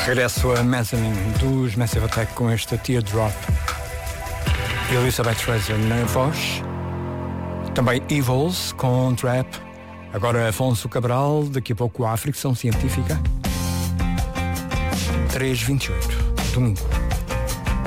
Regresso a Mezzanine dos Massive Attack com esta Teardrop. Elizabeth Fraser na voz. Também Evils com Trap. Agora Afonso Cabral, daqui a pouco a Fricção Científica. 3:28, domingo.